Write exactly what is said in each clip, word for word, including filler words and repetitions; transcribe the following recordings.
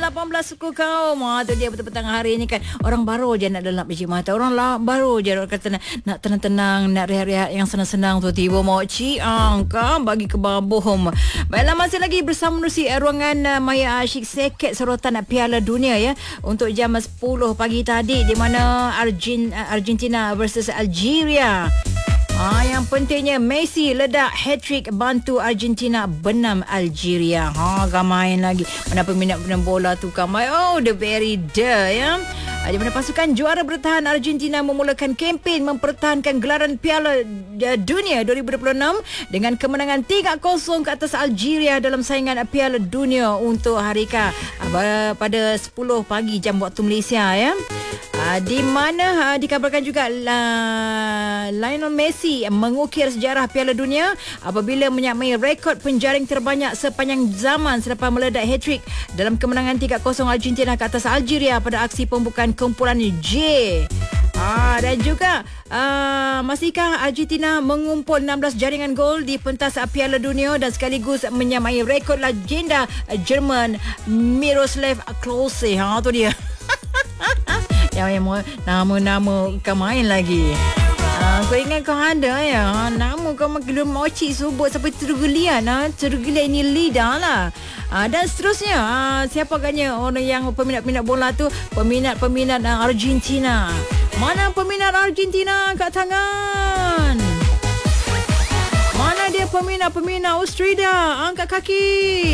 lapan belas suku kaum. Ha, tu dia petang-petang hari ni kan. Orang baru je nak lelap biji mata. Orang lah, baru je orang kata nak, nak tenang-tenang, nak rehat-rehat yang senang-senang tu. Tiba Mak Cik angka bagi ke babuh. Baiklah, masih lagi bersama menerusi ruangan uh, Maya Asyik Seket sorotan Piala Dunia ya. Untuk jam sepuluh pagi tadi di mana Argent, uh, Argentina versus Algeria. Ah, yang pentingnya Messi ledak hat-trick bantu Argentina benam Algeria. Ha, main lagi. Mana peminat-peminat bola tu kan main. Oh, the very there ya. Di mana pasukan juara bertahan Argentina memulakan kempen mempertahankan gelaran Piala Dunia dua ribu dua puluh enam dengan kemenangan tiga kosong ke atas Algeria dalam saingan Piala Dunia untuk hari K pada sepuluh pagi jam waktu Malaysia ya. Di mana dikabarkan juga Lionel Messi mengukir sejarah Piala Dunia apabila menyamai rekod penjaring terbanyak sepanjang zaman selepas meledak hat-trick dalam kemenangan tiga kosong Argentina ke atas Algeria pada aksi pembukaan kumpulan J. Ah, dan juga uh, masihkah Argentina mengumpul enam belas jaringan gol di pentas Piala Dunia dan sekaligus menyamai rekod legenda Jerman Miroslav Klose. Ha, tu dia. Yang nama-nama kau main lagi. Ah, kau ingat kau ada ya. Nama kau makin mocik sebut sampai tergeliat lah. Tergeliat ini lidah lah. Ah, dan seterusnya, ah, siapa agaknya orang yang peminat-peminat bola tu? Peminat-peminat ah, Argentina. Mana peminat Argentina kat tangan? Mana dia peminat-peminat Australia? Angkat kaki.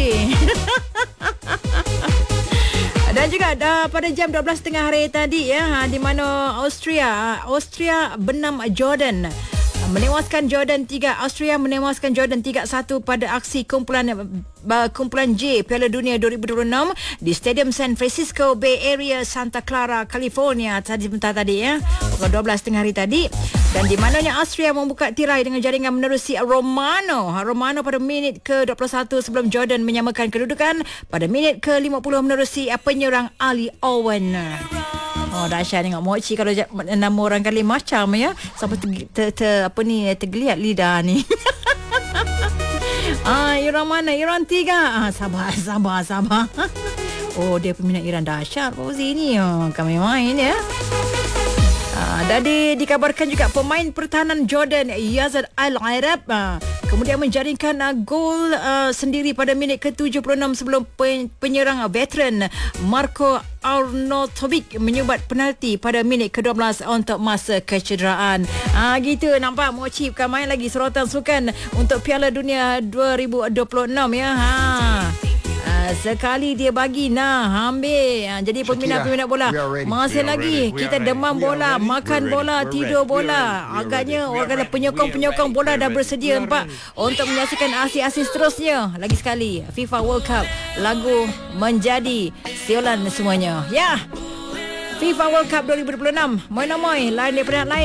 Dan juga dah pada jam dua belas tiga puluh hari tadi ya, di mana Austria Austria benam Jordan. Menewaskan Jordan tiga Austria menewaskan Jordan tiga satu pada aksi kumpulan kumpulan J Piala Dunia dua ribu dua puluh enam di Stadium San Francisco Bay Area, Santa Clara, California tadi sebentar tadi ya. Pukul dua belas tiga puluh hari tadi. Dan di mananya Austria membuka tirai dengan jaringan menerusi Romano. Romano pada minit ke dua puluh satu sebelum Jordan menyamakan kedudukan pada minit ke lima puluh menerusi penyerang Ali Owen. Oh, dahsyat tengok Mak Cik kalau nama orang kali macam ya. Sampai ter, ter, ter, apa ni tergeliat lidah ni. Ah, Iran mana? Iran tiga. Ah, sabar, sabar, sabar. Oh, dia peminat Iran dahsyat. Fauzi ni oh, kami main ya. Ah, dan di, dikabarkan juga pemain pertahanan Jordan Yazid Al-Arab ah, kemudian menjaringkan uh, gol uh, sendiri pada minit ke tujuh puluh enam sebelum pen, penyerang uh, veteran Marko Arnautovic menyubat penalti pada minit ke dua belas untuk masa kecederaan. Ah, gitu nampak Mochi bukan main lagi sorotan sukan untuk Piala Dunia dua ribu dua puluh enam ya. Ha. Sekali dia bagi nah ambil. Jadi peminat-peminat bola masih lagi kita demam bola, makan bola, tidur bola. Agaknya orang kata penyokong-penyokong bola dah bersedia nampak untuk menyaksikan aksi-aksi seterusnya. Lagi sekali FIFA World Cup lagu menjadi siulan semuanya. Ya. FIFA World Cup dua ribu dua puluh enam. Moy-moy lain daripada lain.